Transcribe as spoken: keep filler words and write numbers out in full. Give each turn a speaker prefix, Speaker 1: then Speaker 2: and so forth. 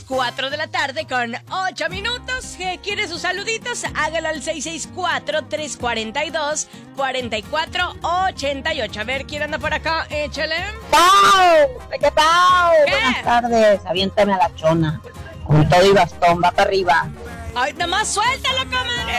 Speaker 1: cuatro de la tarde con ocho minutos. ¿Qué quiere sus saluditos? Hágalo al seis seis cuatro, tres cuatro dos, cuatro cuatro ocho ocho. A ver, ¿quién anda por acá? Échale.
Speaker 2: ¡Pau! ¿Qué tal?
Speaker 1: ¿Qué?
Speaker 2: Buenas tardes. Aviéntame a la chona. Con todo y bastón, va para arriba.
Speaker 1: Ay, nada más suéltalo, comadre.